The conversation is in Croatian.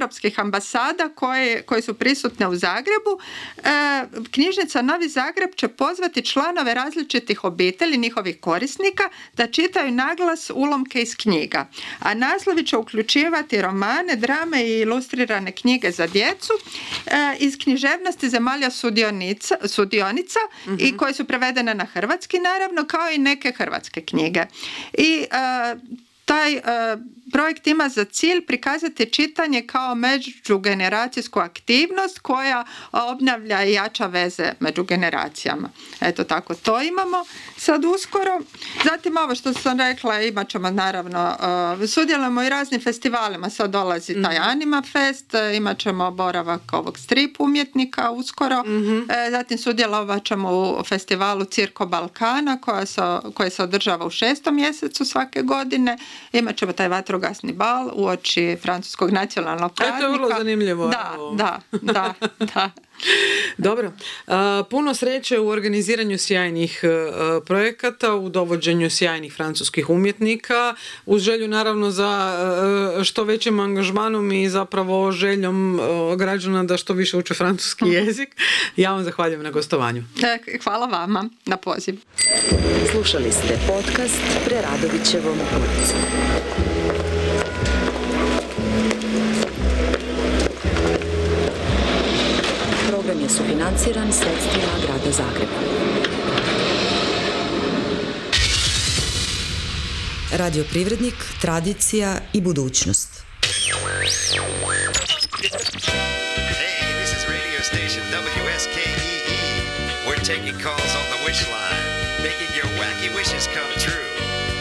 europskih ambasada koje su prisutne u Zagrebu. Knjižnica Novi Zagreb će pozvati članove različitih obitelji, njihovih korisnika, da čitaju naglas ulomke iz knjiga. A naslovi će uključivati romane, drame i ilustrirane knjige za djecu iz književnosti zemalja sudionica i koje su prevedene na hrvatski, naravno, kao i neke hrvatske knjige. I taj projekt ima za cilj prikazati čitanje kao međugeneracijsku aktivnost koja obnavlja i jača veze među generacijama. Eto tako, to imamo sad uskoro. Zatim ovo što sam rekla, imat ćemo naravno, sudjelujemo i raznim festivalima, sad dolazi taj Anima Fest, imat ćemo boravak ovog strip umjetnika uskoro, zatim sudjelovat ćemo u festivalu Cirko Balkana koje se održava u 6. mjesecu svake godine, imat ćemo taj vatrogasni bal uoči francuskog nacionalnog praznika. To je vrlo zanimljivo. Da. Dobro. Puno sreće u organiziranju sjajnih projekata, u dovođenju sjajnih francuskih umjetnika, uz želju naravno za što većim angažmanom i zapravo željom građana da što više uče francuski jezik. Ja vam zahvaljujem na gostovanju. Hvala vama na poziv. Slušali ste podcast Preradovićevom ulicom. Program je sufinanciran sredstvima Grada Zagreba. Radio Privrednik, tradicija i budućnost. Hey, this is radio station WSKEE. We're taking calls on the wish line, making your wacky wishes come true.